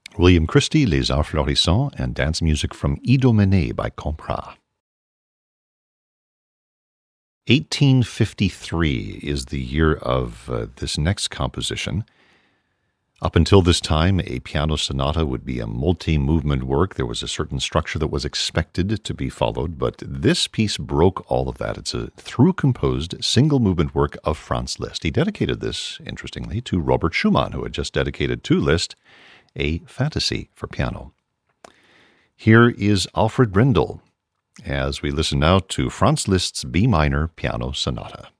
William Christie, Les Arts Florissants, and dance music from Idomenée by Compras. 1853 is the year of this next composition. Up until this time, a piano sonata would be a multi-movement work. There was a certain structure that was expected to be followed, but this piece broke all of that. It's a through-composed, single-movement work of Franz Liszt. He dedicated this, interestingly, to Robert Schumann, who had just dedicated to Liszt a fantasy for piano. Here is Alfred Brendel, as we listen now to Franz Liszt's B minor piano sonata.